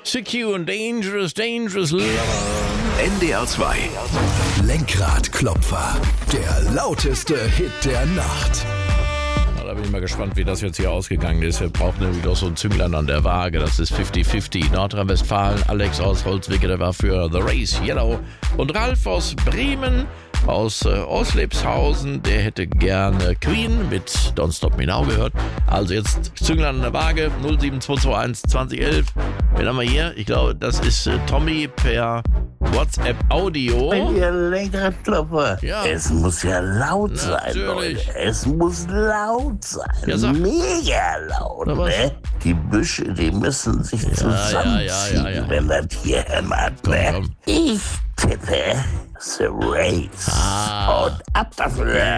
CQ und Dangerous, Dangerous Love. NDR 2. Lenkradklopfer. Der lauteste Hit der Nacht. Da bin ich mal gespannt, wie das jetzt hier ausgegangen ist. Wir brauchen nämlich doch so einen Zünglein an der Waage. Das ist 50-50. Nordrhein-Westfalen, Alex aus Holzwicke, der war für The Race Yellow. Und Ralf aus Bremen, aus Oslebshausen, der hätte gerne Queen mit Don't Stop Me Now gehört. Also jetzt Zünglein an der Waage, 07221 2011. Wen haben wir hier? Ich glaube, das ist Tommy per WhatsApp Audio. Ihr Lenkradklopfer. Ja. Es muss ja laut sein, Natürlich. Leute. Es muss laut sein. Ja, sag. Mega laut, Na, was? ne? Die Büsche, die müssen sich zusammenziehen, ja. wenn das hier hämmert, ne? Komm. Ich tippe The Race. Und ab dafür.